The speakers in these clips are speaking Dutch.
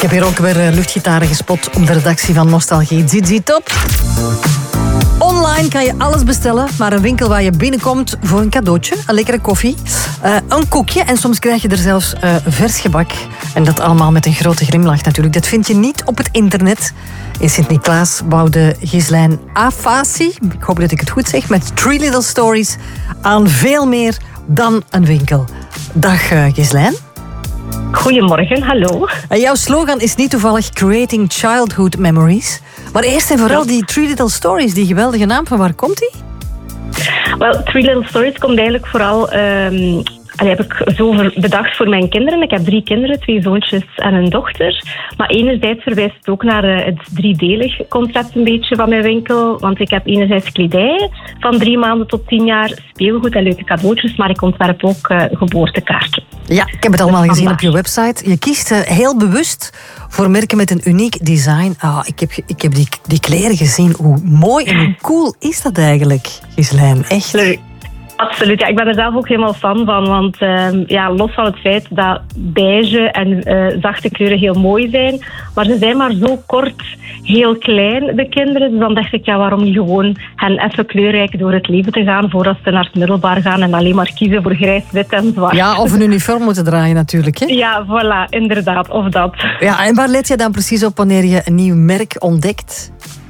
heb hier ook weer luchtgitaren gespot op de redactie van Nostalgie. ZZ Top. Online kan je alles bestellen, maar een winkel waar je binnenkomt voor een cadeautje, een lekkere koffie, een koekje en soms krijg je er zelfs vers gebak. En dat allemaal met een grote glimlach natuurlijk. Dat vind je niet op het internet. In Sint-Niklaas bouwde Ghislaine Afasi, ik hoop dat ik het goed zeg, met 3 Little Stories aan veel meer dan een winkel. Dag Ghislaine. Goedemorgen, hallo. En jouw slogan is niet toevallig Creating Childhood Memories. Maar eerst en vooral die 3 Little Stories, die geweldige naam, van waar komt die? Wel, 3 Little Stories komt eigenlijk vooral... heb ik zo bedacht voor mijn kinderen. Ik heb 3 kinderen, 2 zoontjes en een dochter. Maar enerzijds verwijst het ook naar het driedelig concept een beetje van mijn winkel. Want ik heb enerzijds kledij van 3 maanden tot 10 jaar, speelgoed en leuke cadeautjes. Maar ik ontwerp ook geboortekaarten. Ja, ik heb het allemaal gezien op je website. Je kiest heel bewust voor merken met een uniek design. Ik heb die kleren gezien. Hoe mooi en hoe cool is dat eigenlijk, Ghislaine? Echt. Leuk. Absoluut, ja, ik ben er zelf ook helemaal fan van. Want los van het feit dat beige en zachte kleuren heel mooi zijn, maar ze zijn maar zo kort heel klein, de kinderen. Dus dan dacht ik, waarom niet gewoon hen even kleurrijk door het leven te gaan voordat ze naar het middelbaar gaan en alleen maar kiezen voor grijs, wit en zwart. Ja, of een uniform moeten draaien natuurlijk. Hè? Ja, voilà, inderdaad, of dat. Ja, en waar let je dan precies op wanneer je een nieuw merk ontdekt?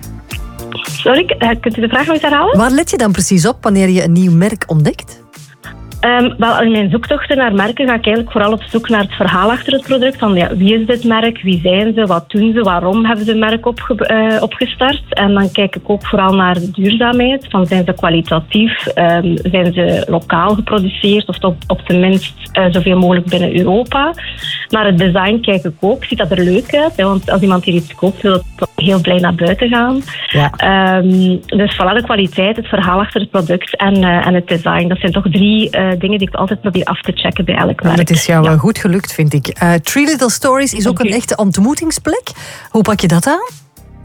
Sorry, kunt u de vraag nog eens herhalen? Waar let je dan precies op wanneer je een nieuw merk ontdekt? Wel, in mijn zoektochten naar merken ga ik eigenlijk vooral op zoek naar het verhaal achter het product. Van wie is dit merk, wie zijn ze, wat doen ze, waarom hebben ze een merk opgestart. En dan kijk ik ook vooral naar de duurzaamheid. Van, zijn ze kwalitatief, zijn ze lokaal geproduceerd of op zijn minst zoveel mogelijk binnen Europa. Naar het design kijk ik ook. Ziet dat er leuk uit? Hè? Want als iemand hier iets koopt, wil het toch heel blij naar buiten gaan. Ja. Dus voilà, de kwaliteit, het verhaal achter het product en het design. Dat zijn toch 3 dingen die ik altijd probeer af te checken bij elk merk. Dat is jou goed gelukt, vind ik. 3 Little Stories is ook een echte ontmoetingsplek. Hoe pak je dat aan?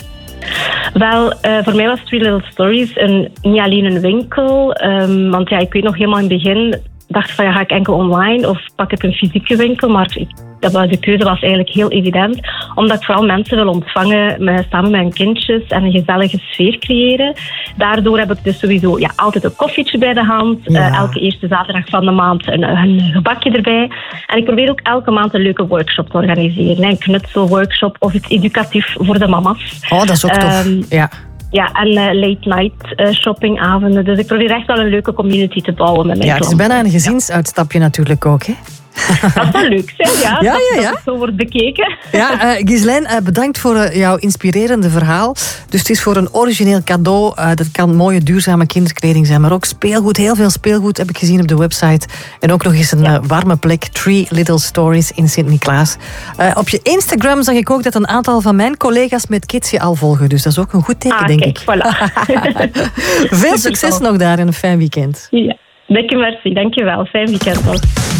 Wel, voor mij was 3 Little Stories niet alleen een winkel. Want ik weet nog helemaal in het begin, dacht van ga ik enkel online of pak ik een fysieke winkel, maar de keuze was eigenlijk heel evident, omdat ik vooral mensen wil ontvangen samen met hun kindjes en een gezellige sfeer creëren. Daardoor heb ik dus sowieso altijd een koffietje bij de hand, elke eerste zaterdag van de maand een gebakje erbij. En ik probeer ook elke maand een leuke workshop te organiseren, een knutselworkshop of iets educatief voor de mama's. Oh, dat is ook tof. Ja, en late night shoppingavonden. Dus ik probeer echt wel een leuke community te bouwen met mijn klanten. Het is bijna een gezinsuitstapje natuurlijk ook, hè? Dat zou leuk zijn, dat het zo wordt bekeken. Ja, Ghislaine, bedankt voor jouw inspirerende verhaal. Dus het is voor een origineel cadeau. Dat kan mooie, duurzame kinderkleding zijn, maar ook speelgoed. Heel veel speelgoed heb ik gezien op de website. En ook nog eens een warme plek. 3 Little Stories in Sint-Niklaas. Op je Instagram zag ik ook dat een aantal van mijn collega's met kids je al volgen. Dus dat is ook een goed teken, denk ik. Voilà. Veel succes nog daar en een fijn weekend. Ja, merci. Dank je wel. Fijn weekend nog.